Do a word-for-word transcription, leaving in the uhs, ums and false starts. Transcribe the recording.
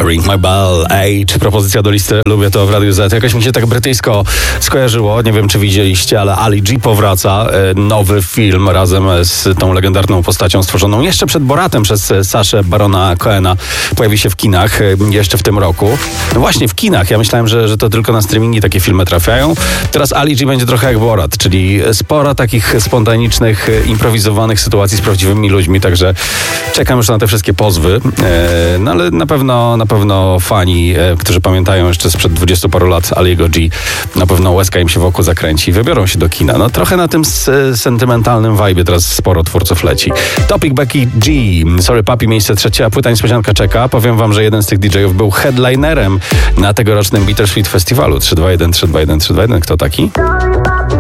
Ring My Bell, Age, propozycja do listy, lubię to w Radiu Z. Jakoś mi się tak brytyjsko skojarzyło, nie wiem czy widzieliście, ale Ali G powraca, nowy film razem z tą legendarną postacią stworzoną jeszcze przed Boratem przez Saszę Barona Cohena. Pojawi się w kinach jeszcze w tym roku. No właśnie w kinach, ja myślałem, że, że to tylko na streamingi takie filmy trafiają. Teraz Ali G będzie trochę jak Borat, czyli sporo takich spontanicznych, improwizowanych sytuacji z prawdziwymi ludźmi, także czekam już na te wszystkie pozwy. No ale na pewno, na pewno fani, którzy pamiętają jeszcze sprzed dwudziestu paru lat Aliego G, na pewno łezka im się wokół zakręci i wybiorą się do kina. No trochę na tym s- sentymentalnym vibe teraz sporo twórców leci. Topic Becky G, Sorry Papi, miejsce trzecie, a płyta niespodzianka czeka. Powiem wam, że jeden z tych D J ów był headlinerem na tegorocznym Bittersweet Festiwalu. trzy dwa jeden, trzy dwa jeden, trzy dwa jeden. Kto taki?